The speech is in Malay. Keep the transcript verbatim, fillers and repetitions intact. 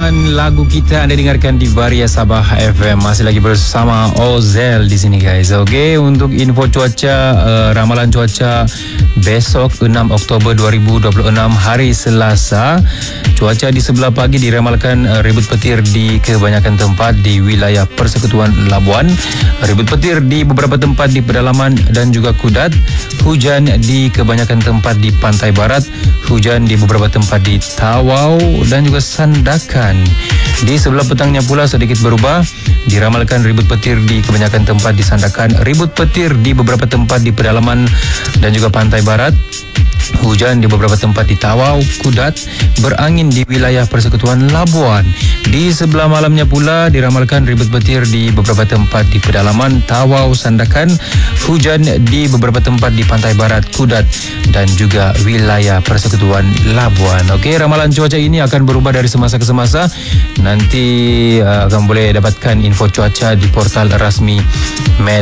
Pilihan lagu kita anda dengarkan di Varia Sabah F M. Masih lagi bersama Ozel di sini guys. Okey, untuk info cuaca, uh, ramalan cuaca besok enam Oktober dua ribu dua puluh enam hari Selasa. Cuaca di sebelah pagi diramalkan uh, ribut petir di kebanyakan tempat di wilayah Persekutuan Labuan, ribut petir di beberapa tempat di pedalaman dan juga Kudat, hujan di kebanyakan tempat di pantai barat, hujan di beberapa tempat di Tawau dan juga Sandakan. Di sebelah petangnya pula sedikit berubah, diramalkan ribut petir di kebanyakan tempat di Sandakan, ribut petir di beberapa tempat di pedalaman dan juga pantai barat, hujan di beberapa tempat di Tawau, Kudat, berangin di wilayah Persekutuan Labuan. Di sebelah malamnya pula diramalkan ribut petir di beberapa tempat di pedalaman Tawau, Sandakan, hujan di beberapa tempat di pantai barat, Kudat dan juga wilayah Persekutuan Labuan. Okey, ramalan cuaca ini akan berubah dari semasa ke semasa. Nanti uh, akan boleh dapatkan info cuaca di portal rasmi Met